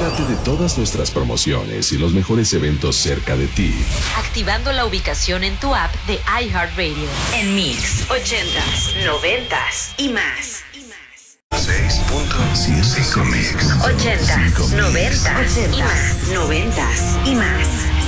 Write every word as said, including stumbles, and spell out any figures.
Entérate de todas nuestras promociones y los mejores eventos cerca de ti, activando la ubicación en tu app de iHeartRadio. En Mix, ochentas, noventas y más. seis punto siete Mix. Ochentas, noventas y más. Noventas y más.